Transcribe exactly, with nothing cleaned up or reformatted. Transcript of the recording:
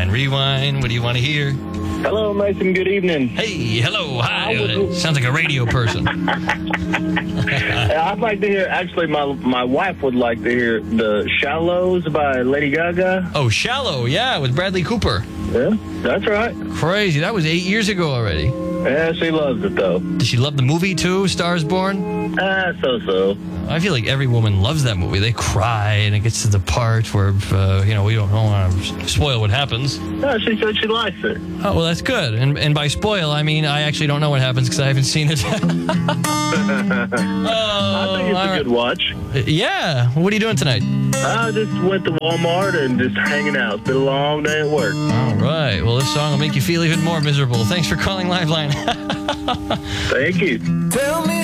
Lifeline Rewind. What do you want to hear? Hello, Mason. Good evening. Hey, hello, hi. Uh, sounds like a radio person. I'd like to hear, actually, my my wife would like to hear the Shallows by Lady Gaga. Oh, Shallow, yeah, with Bradley Cooper. Yeah, that's right. Crazy. That was eight years ago already. Yeah, she loves it, though. Does she love the movie, too, Stars Born? Ah, so-so. I feel like every woman loves that movie. They cry, and it gets to the part where, uh, you know, we don't, don't want to spoil what happens. No, she said she likes it. Oh, well, that's good. And and by spoil, I mean I actually don't know what happens because I haven't seen it. I think it's a good watch. Yeah. What are you doing tonight? I just went to Walmart and just hanging out. It's been a long day at work. All right. Well, this song will make you feel even more miserable. Thanks for calling Lifeline. Thank you. Tell me